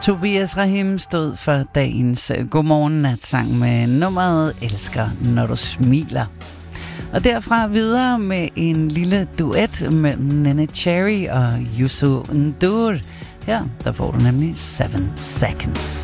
Tobias Rahim stod for dagens godmorgen-natsang med nummeret Elsker, når du smiler. Og derfra videre med en lille duet mellem Nene Cherry og Youssou N'Dour. Her der får du nemlig 7 Seconds.